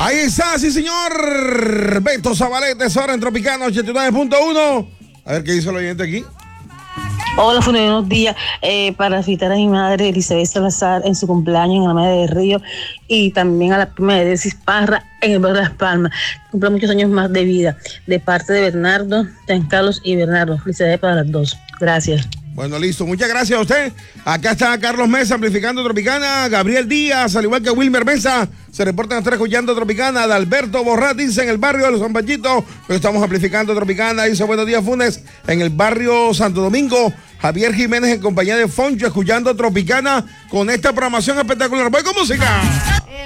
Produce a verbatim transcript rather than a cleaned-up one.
Ahí está, sí señor. Beto Zabaleta, es hora en Tropicana ochenta y nueve punto uno. A ver qué dice el oyente aquí. Hola, buenos días. Eh, para felicitar a mi madre Elizabeth Salazar en su cumpleaños en la Media de Río y también a la prima de Decis Parra en el barrio Las Palmas. Cumple muchos años más de vida. De parte de Bernardo, Giancarlos y Bernardo. Felicidades para las dos. Gracias. Bueno, listo. Muchas gracias a usted. Acá está Carlos Mesa amplificando Tropicana. Gabriel Díaz, al igual que Wilmer Mesa, se reportan a estar escuchando Tropicana. Adalberto Borrat dice en el barrio de Los Zambachitos, estamos amplificando Tropicana. Dice buenos días, Funes, en el barrio Santo Domingo. Javier Jiménez en compañía de Foncho, escuchando Tropicana con esta programación espectacular. Voy con música.